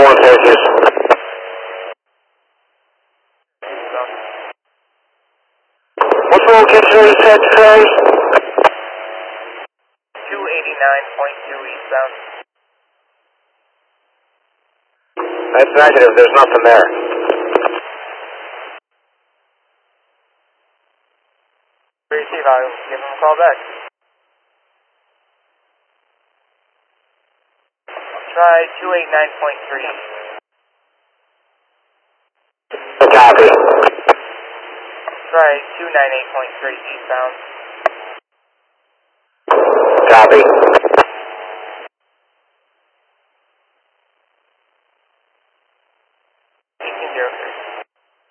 1 Syracuse. What's the location you said today? 289.2 eastbound. That's negative, there's nothing there. Receive, I'll give him a call back. Try 289.3. Copy. Try 298.3 eastbound.